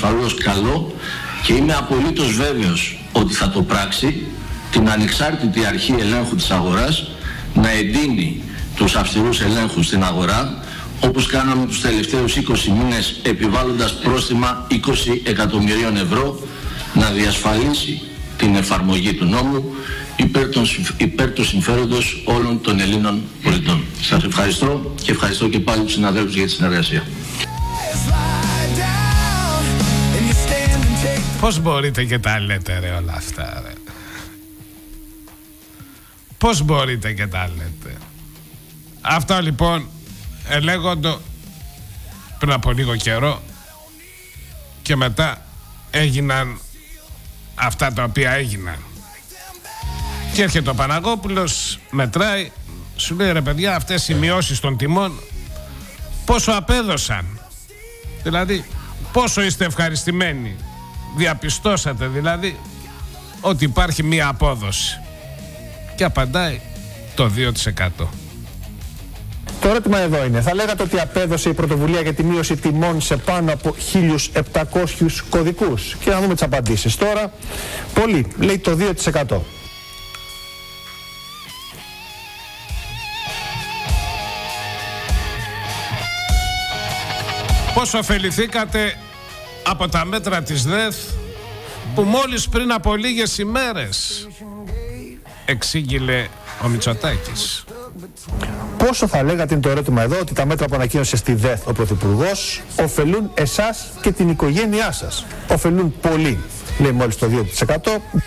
ασφαλώς καλό και είμαι απολύτως βέβαιος ότι θα το πράξει, την ανεξάρτητη αρχή ελέγχου της αγοράς να εντείνει τους αυστηρούς ελέγχους στην αγορά, όπως κάναμε τους τελευταίους 20 μήνες επιβάλλοντας πρόστιμα 20 εκατομμυρίων ευρώ, να διασφαλίσει την εφαρμογή του νόμου υπέρ του συμφέροντος όλων των Ελλήνων πολιτών. Σας ευχαριστώ και ευχαριστώ και πάλι τους συναδέλφους για τη συνεργασία. Πώς μπορείτε και τα λέτε ρε όλα αυτά ρε? Πώς μπορείτε και τα λέτε? Αυτό λοιπόν ελέγοντο πριν από λίγο καιρό και μετά έγιναν αυτά τα οποία έγιναν. Και έρχεται ο Παναγόπουλος, μετράει, σου λέει ρε παιδιά, αυτές οι μειώσεις των τιμών πόσο απέδωσαν, δηλαδή πόσο είστε ευχαριστημένοι, διαπιστώσατε δηλαδή ότι υπάρχει μία απόδοση? Και απαντάει το 2%. Το ερώτημα εδώ είναι, θα λέγατε ότι απέδωσε η πρωτοβουλία για τη μείωση τιμών σε πάνω από 1.700 κωδικούς? Και να δούμε τις απαντήσεις. Τώρα, πολύ, λέει το 2%. Πώς ωφεληθήκατε από τα μέτρα της ΔΕΘ που μόλις πριν από λίγες ημέρες εξήγηλε ο Μητσοτάκης? Πόσο θα λέγατε, είναι το ερώτημα εδώ, ότι τα μέτρα που ανακοίνωσε στη ΔΕΘ ο Πρωθυπουργός ωφελούν εσάς και την οικογένειά σας? Ωφελούν πολύ, λέει μόλις το 2%.